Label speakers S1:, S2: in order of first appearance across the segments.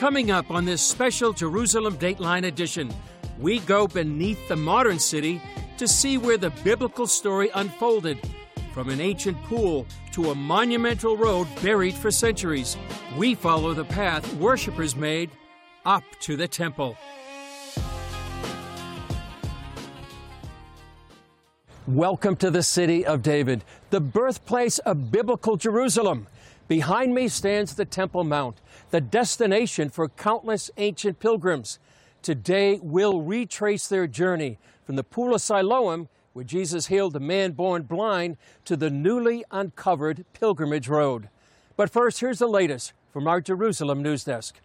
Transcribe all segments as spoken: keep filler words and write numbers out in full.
S1: Coming up on this special Jerusalem Dateline edition, we go beneath the modern city to see where the biblical story unfolded. From an ancient pool to a monumental road buried for centuries, we follow the path worshipers made up to the temple. Welcome to the city of David, the birthplace of biblical Jerusalem. Behind me stands the Temple Mount, the destination for countless ancient pilgrims. Today, we'll retrace their journey from the Pool of Siloam, where Jesus healed a man born blind, to the newly uncovered Pilgrimage Road. But first, here's the latest from our Jerusalem news desk.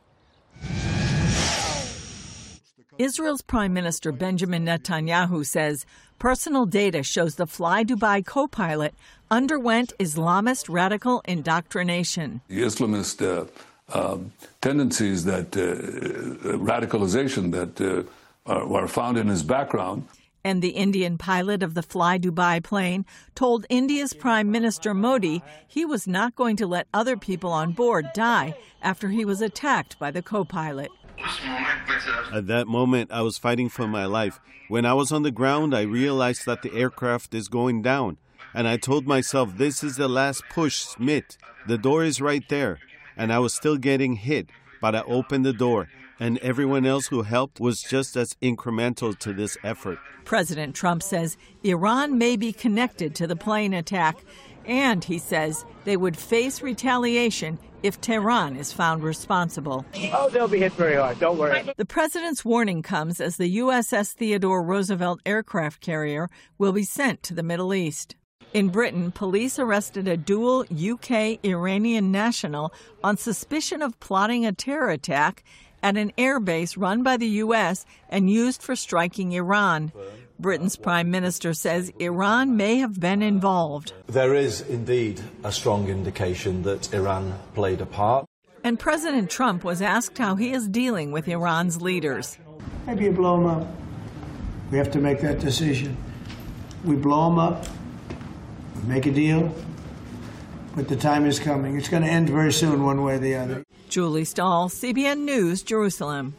S2: Israel's Prime Minister Benjamin Netanyahu says personal data shows the Fly Dubai co-pilot underwent Islamist radical indoctrination.
S3: The Islamist uh, uh, tendencies that uh, radicalization that uh, are, are found in his background.
S2: And the Indian pilot of the Fly Dubai plane told India's Prime Minister Modi he was not going to let other people on board die after he was attacked by the co-pilot.
S4: At that moment, I was fighting for my life. When I was on the ground, I realized that the aircraft is going down. And I told myself, this is the last push, Smith. The door is right there. And I was still getting hit, but I opened the door. And everyone else who helped was just as incremental to this effort.
S2: President Trump says Iran may be connected to the plane attack, and he says they would face retaliation if Tehran is found responsible.
S5: Oh, they'll be hit very hard. Don't worry.
S2: The president's warning comes as the U S S Theodore Roosevelt aircraft carrier will be sent to the Middle East. In Britain, police arrested a dual U K-Iranian national on suspicion of plotting a terror attack at an airbase run by the U S and used for striking Iran. Britain's prime minister says Iran may have been involved.
S6: There is indeed a strong indication that Iran played a part.
S2: And President Trump was asked how he is dealing with Iran's leaders.
S5: Maybe you blow them up. We have to make that decision. We blow them up, we make a deal, but the time is coming. It's going to end very soon, one way or the other.
S2: Julie Stahl, C B N News, Jerusalem.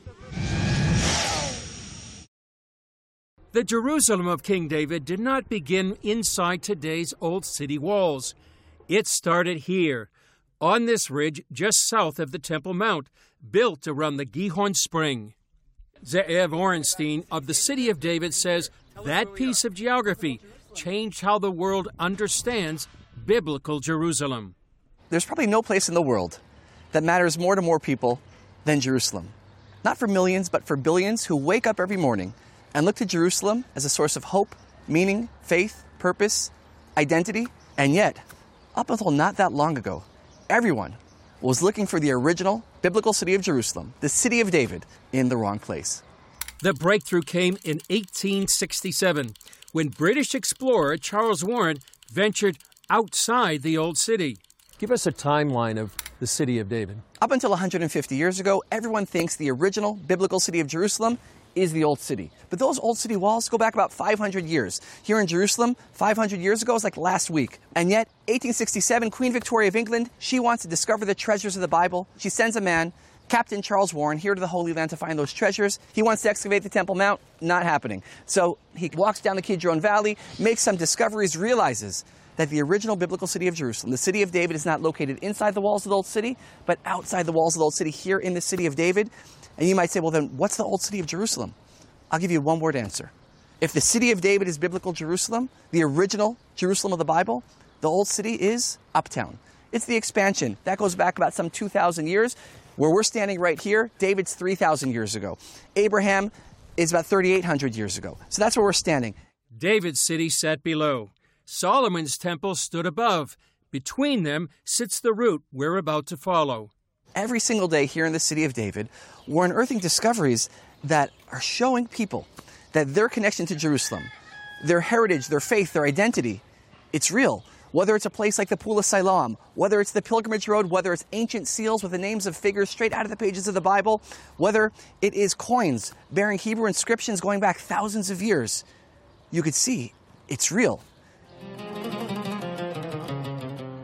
S1: The Jerusalem of King David did not begin inside today's old city walls. It started here, on this ridge just south of the Temple Mount, built around the Gihon Spring. Ze'ev Orenstein of the City of David says that piece of geography changed how the world understands biblical Jerusalem.
S7: There's probably no place in the world that matters more to more people than Jerusalem. Not for millions, but for billions who wake up every morning and look to Jerusalem as a source of hope, meaning, faith, purpose, identity. And yet, up until not that long ago, everyone was looking for the original biblical city of Jerusalem, the city of David, in the wrong place.
S1: The breakthrough came in eighteen sixty-seven, when British explorer Charles Warren ventured outside the old city. Give us a timeline of the city of David.
S7: Up until one hundred fifty years ago, everyone thinks the original biblical city of Jerusalem is the old city. But those old city walls go back about five hundred years. Here in Jerusalem, five hundred years ago is like last week. And yet, eighteen sixty-seven, Queen Victoria of England, she wants to discover the treasures of the Bible. She sends a man, Captain Charles Warren, here to the Holy Land to find those treasures. He wants to excavate the Temple Mount. Not happening. So he walks down the Kidron Valley, makes some discoveries, realizes that the original biblical city of Jerusalem, the city of David, is not located inside the walls of the old city, but outside the walls of the old city, here in the city of David. And you might say, well, then what's the old city of Jerusalem? I'll give you a one-word answer. If the city of David is biblical Jerusalem, the original Jerusalem of the Bible, the old city is uptown. It's the expansion. That goes back about some two thousand years. Where we're standing right here, David's three thousand years ago. Abraham is about thirty-eight hundred years ago. So that's where we're standing.
S1: David's city sat below. Solomon's temple stood above. Between them sits the route we're about to follow.
S7: Every single day here in the city of David, we're unearthing discoveries that are showing people that their connection to Jerusalem, their heritage, their faith, their identity, it's real. Whether it's a place like the Pool of Siloam, whether it's the Pilgrimage Road, whether it's ancient seals with the names of figures straight out of the pages of the Bible, whether it is coins bearing Hebrew inscriptions going back thousands of years, you could see it's real.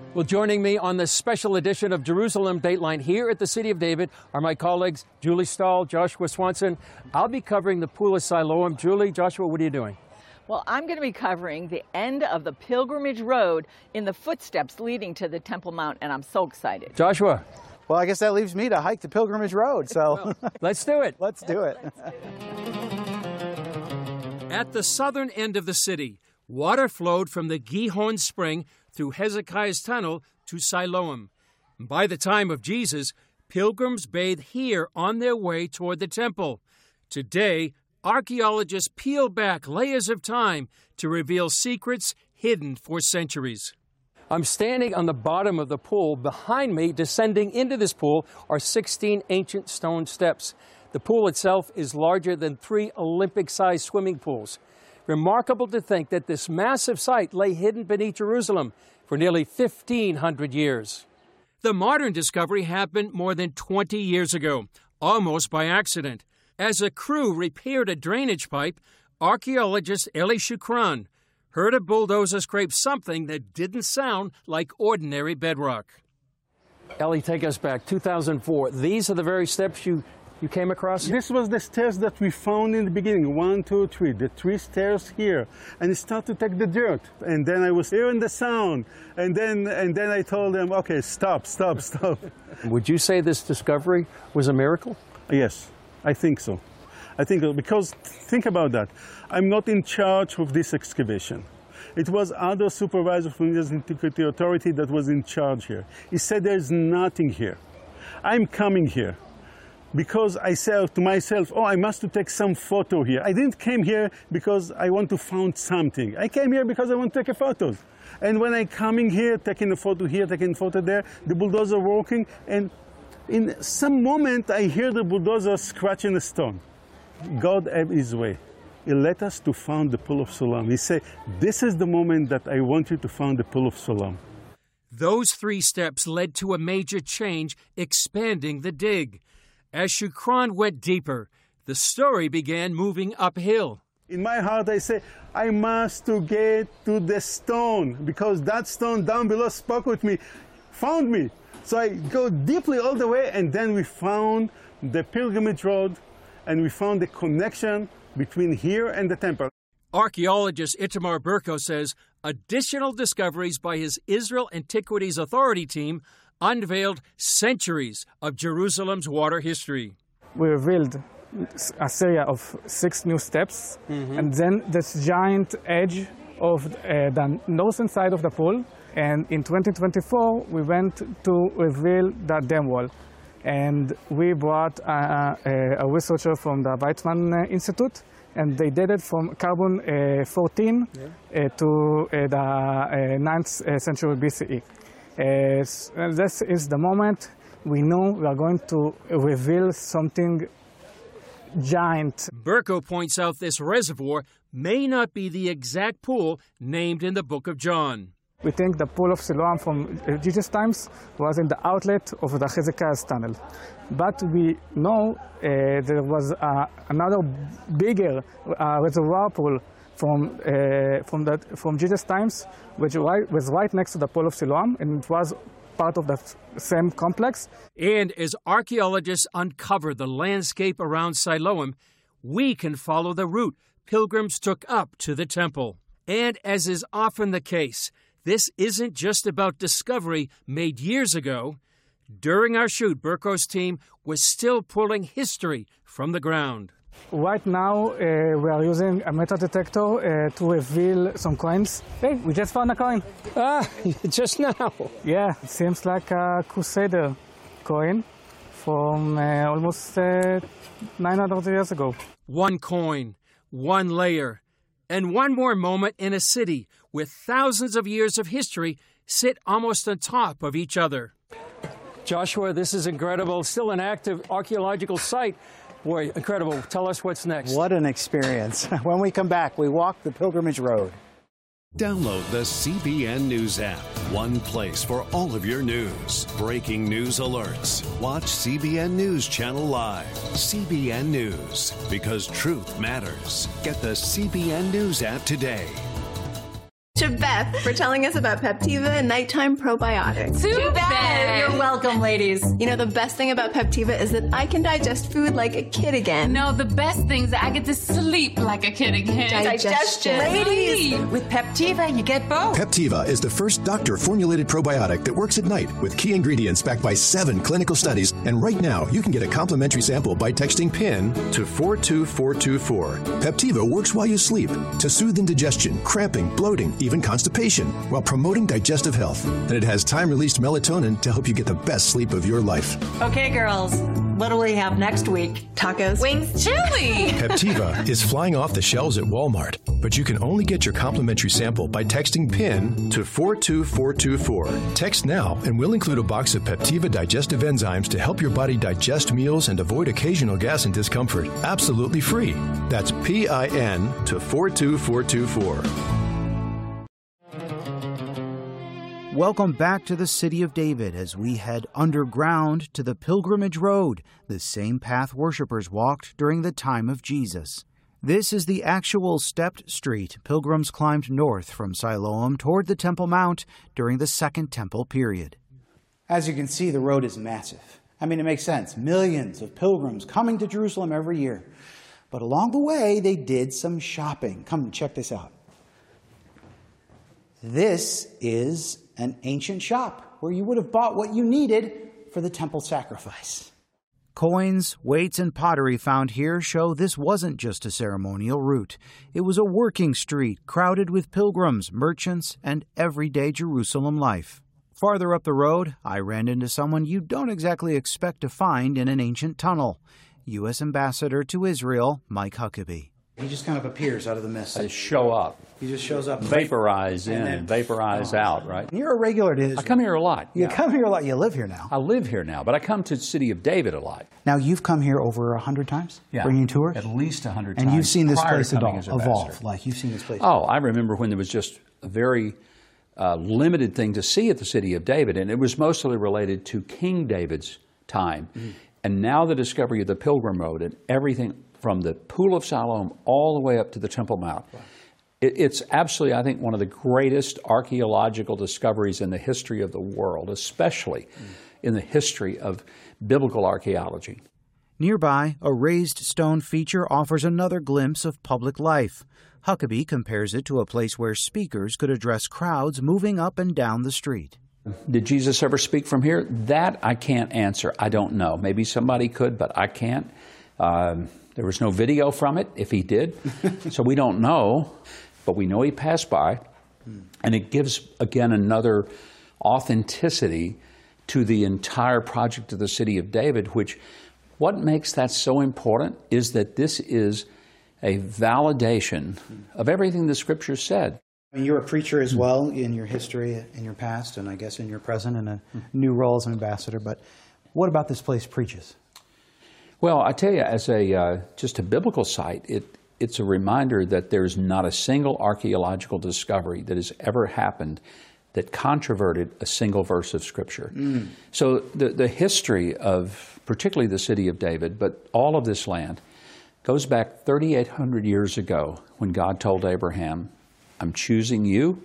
S1: Well, joining me on this special edition of Jerusalem Dateline here at the City of David are my colleagues Julie Stahl, Joshua Swanson. I'll be covering the Pool of Siloam. Julie, Joshua, what are you doing?
S2: Well, I'm going to be covering the end of the pilgrimage road in the footsteps leading to the Temple Mount, and I'm so excited.
S1: Joshua.
S8: Well, I guess that leaves me to hike the pilgrimage road, so
S1: well, let's do it.
S8: Let's do it.
S1: At the southern end of the city, water flowed from the Gihon Spring through Hezekiah's Tunnel to Siloam. By the time of Jesus, pilgrims bathed here on their way toward the temple. Today, archaeologists peel back layers of time to reveal secrets hidden for centuries. I'm standing on the bottom of the pool. Behind me, descending into this pool, are sixteen ancient stone steps. The pool itself is larger than three Olympic-sized swimming pools. Remarkable to think that this massive site lay hidden beneath Jerusalem for nearly fifteen hundred years. The modern discovery happened more than twenty years ago, almost by accident. As a crew repaired a drainage pipe, archaeologist Eli Shukran heard a bulldozer scrape something that didn't sound like ordinary bedrock. Eli, take us back. two thousand four. These are the very steps you, you came across?
S9: This was the stairs that we found in the beginning. One, two, three. The three stairs here. And it started to take the dirt. And then I was hearing the sound. And then, and then I told them, okay, stop, stop, stop.
S1: Would you say this discovery was a miracle?
S9: Yes. I think so. I think so, because think about that. I'm not in charge of this excavation. It was other supervisor from the Antiquity Authority that was in charge here. He said there's nothing here. I'm coming here because I said to myself, oh, I must to take some photo here. I didn't came here because I want to find something. I came here because I want to take a photo. And when I coming here, taking a photo here, taking a photo there, the bulldozer working, and in some moment, I hear the bulldozer scratching a stone. God had his way. He led us to find the Pool of Siloam. He said, this is the moment that I want you to find the Pool of Siloam.
S1: Those three steps led to a major change, expanding the dig. As Shukran went deeper, the story began moving uphill.
S9: In my heart, I say, I must to get to the stone, because that stone down below spoke with me, found me. So I go deeply all the way, and then we found the pilgrimage road, and we found the connection between here and the temple.
S1: Archaeologist Itamar Berko says additional discoveries by his Israel Antiquities Authority team unveiled centuries of Jerusalem's water history.
S10: We revealed a series of six new steps, mm-hmm. and then this giant edge of uh, the northern side of the pool. And in twenty twenty-four, we went to reveal the dam wall. And we brought uh, a, a researcher from the Weizmann uh, Institute, and they did it from carbon uh, fourteen yeah. uh, to uh, the uh, ninth century B C E. Uh, so this is the moment we know we are going to reveal something giant.
S1: Berko points out this reservoir may not be the exact pool named in the Book of John.
S10: We think the Pool of Siloam from Jesus' times was in the outlet of the Hezekiah's tunnel. But we know uh, there was uh, another bigger uh, reservoir pool from, uh, from, the, from Jesus' times, which was right next to the Pool of Siloam, and it was part of the same complex.
S1: And as archaeologists uncover the landscape around Siloam, we can follow the route pilgrims took up to the temple. And as is often the case, this isn't just about discovery made years ago. During our shoot, Berko's team was still pulling history from the ground.
S10: Right now, uh, we are using a metal detector uh, to reveal some coins. Hey, we just found a coin.
S1: Ah, just now.
S10: Yeah, it seems like a Crusader coin from uh, almost uh, nine hundred years ago.
S1: One coin, one layer, and one more moment in a city with thousands of years of history sit almost on top of each other. Joshua, this is incredible. Still an active archaeological site. Boy, incredible. Tell us what's next.
S8: What an experience. When we come back, we walk the pilgrimage road.
S11: Download the C B N News app. One place for all of your news. Breaking news alerts. Watch C B N News Channel Live. C B N News. Because truth matters. Get the C B N News app today.
S12: to Beth for telling us about Peptiva Nighttime Probiotics.
S13: To Beth! You're welcome, ladies.
S12: You know, the best thing about Peptiva is that I can digest food like a kid again.
S13: No, the best thing is that I get to sleep like a kid again.
S12: Digestion.
S13: Ladies!
S14: With Peptiva, you get both.
S15: Peptiva is the first doctor-formulated probiotic that works at night with key ingredients backed by seven clinical studies. And right now, you can get a complimentary sample by texting PIN to four two four two four. Peptiva works while you sleep to soothe indigestion, cramping, bloating, even constipation, while promoting digestive health. And it has time-released melatonin to help you get the best sleep of your life.
S14: Okay, girls, what do we have next week?
S12: Tacos.
S13: Wings. Chili.
S15: Peptiva is flying off the shelves at Walmart, but you can only get your complimentary sample by texting PIN to four two four two four. Text now, and we'll include a box of Peptiva digestive enzymes to help your body digest meals and avoid occasional gas and discomfort. Absolutely free. That's P I N to four two four two four.
S16: Welcome back to the City of David as we head underground to the Pilgrimage Road, the same path worshippers walked during the time of Jesus. This is the actual stepped street pilgrims climbed north from Siloam toward the Temple Mount during the Second Temple period.
S8: As you can see, the road is massive. I mean, it makes sense. Millions of pilgrims coming to Jerusalem every year. But along the way, they did some shopping. Come and check this out. This is an ancient shop where you would have bought what you needed for the temple sacrifice.
S16: Coins, weights, and pottery found here show this wasn't just a ceremonial route. It was a working street crowded with pilgrims, merchants, and everyday Jerusalem life. Farther up the road, I ran into someone you don't exactly expect to find in an ancient tunnel. U S Ambassador to Israel, Mike Huckabee.
S8: He just kind of appears out of the mist.
S17: They show up.
S8: He just shows up.
S17: Vaporize in
S8: and,
S17: and vaporize
S8: oh,
S17: out, right?
S8: You're a regular to Israel.
S17: I come here a lot.
S8: You
S17: yeah.
S8: come here a lot. You live here now.
S17: I live here now, but I come to the City of David a lot.
S8: Now, you've come here over a hundred times?
S17: Yeah.
S8: Bringing tours?
S17: At least a hundred times.
S8: And you've seen this
S17: prior
S8: place
S17: to coming
S8: evolve,
S17: as ambassador.
S8: evolve. Like, you've seen this place.
S17: Oh, I remember when there was just a very uh, limited thing to see at the City of David, and it was mostly related to King David's time. Mm. And now the discovery of the Pilgrim Road and everything from the Pool of Siloam all the way up to the Temple Mount. Wow. It, it's absolutely, I think, one of the greatest archaeological discoveries in the history of the world, especially mm. in the history of biblical archaeology.
S16: Nearby, a raised stone feature offers another glimpse of public life. Huckabee compares it to a place where speakers could address crowds moving up and down the street.
S17: Did Jesus ever speak from here? That I can't answer. I don't know. Maybe somebody could, but I can't. Um, there was no video from it, if he did, so we don't know, but we know he passed by, and it gives, again, another authenticity to the entire project of the City of David, which, what makes that so important is that this is a validation of everything the Scripture said.
S8: I mean, you're a preacher as well in your history, in your past, and I guess in your present, and a new role as an ambassador, but what about this place preaches?
S17: Well, I tell you, as a uh, just a biblical site, it it's a reminder that there's not a single archaeological discovery that has ever happened that controverted a single verse of Scripture. Mm. So the the history of particularly the City of David, but all of this land, goes back thirty-eight hundred years ago when God told Abraham, I'm choosing you,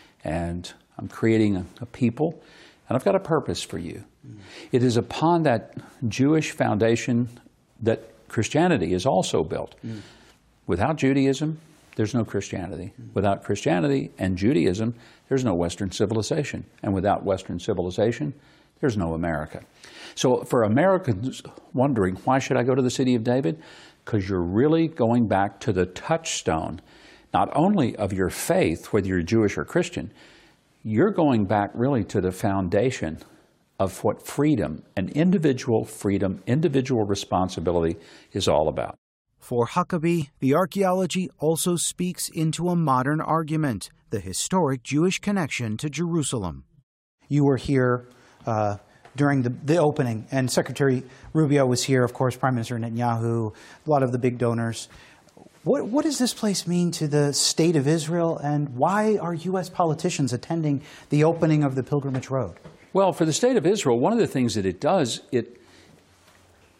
S17: and I'm creating a, a people, and I've got a purpose for you. Mm. It is upon that Jewish foundation that Christianity is also built. Mm. Without Judaism, there's no Christianity. Mm. Without Christianity and Judaism, there's no Western civilization. And without Western civilization, there's no America. So for Americans wondering, why should I go to the City of David? Because you're really going back to the touchstone, not only of your faith, whether you're Jewish or Christian, you're going back really to the foundation of what freedom and individual freedom, individual responsibility is all about.
S16: For Huckabee, the archaeology also speaks into a modern argument, the historic Jewish connection to Jerusalem.
S8: You were here uh, during the, the opening, and Secretary Rubio was here, of course, Prime Minister Netanyahu, a lot of the big donors. What, what does this place mean to the state of Israel, and why are U S politicians attending the opening of the Pilgrimage Road?
S17: Well, for the state of Israel, one of the things that it does, it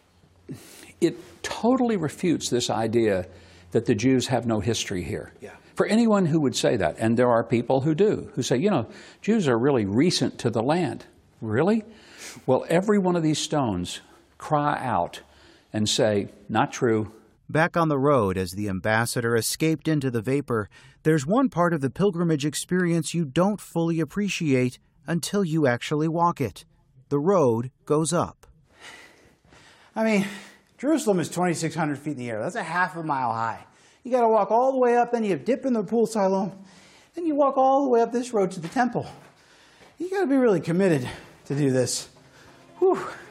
S17: it totally refutes this idea that the Jews have no history here.
S8: Yeah.
S17: For anyone who would say that, and there are people who do, who say, you know, Jews are really recent to the land. Really? Well, every one of these stones cry out and say, not true.
S16: Back on the road, as the ambassador escaped into the vapor, there's one part of the pilgrimage experience you don't fully appreciate until you actually walk it. The road goes up.
S8: I mean, Jerusalem is twenty-six hundred feet in the air. That's a half a mile high. You got to walk all the way up, then you dip in the pool Siloam, then you walk all the way up this road to the temple. You got to be really committed to do this. Whew.